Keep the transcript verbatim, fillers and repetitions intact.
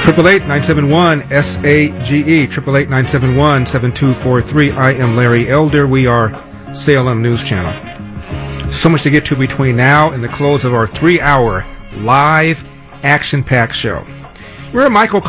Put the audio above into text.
Triple eight nine seven one S A G E. Triple eight nine seven one seven two four three. I am Larry Elder. We are Salem News Channel. So much to get to between now and the close of our three-hour live action-packed show. We're at Michael